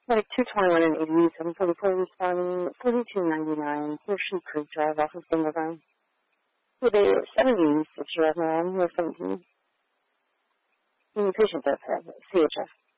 Like 221 and 80, 744 responding, 4299, Hershey Creek Drive off of Single Ground. With a 76-year-old man, who is 17. The patient does have CHF.